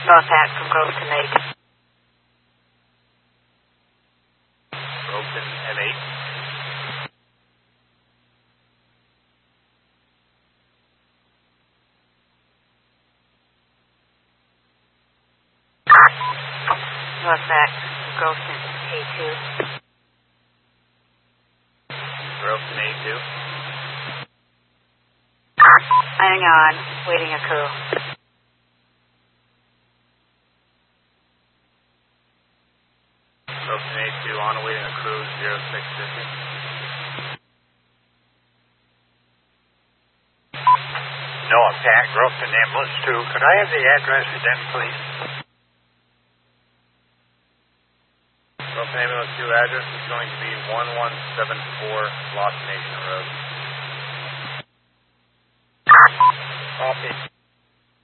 Lost Hat from Groveton 8. Groveton and 8. Lost Hat from Groveton A2. Groveton A2. Hang on, waiting a crew. Groveton A2 on awaiting a crew 0650. Noah Pat, Groveton Ambulance 2. Could I have the address again, please? Groveton Ambulance 2 address is going to be 1174 Lost Nation Road. Copy.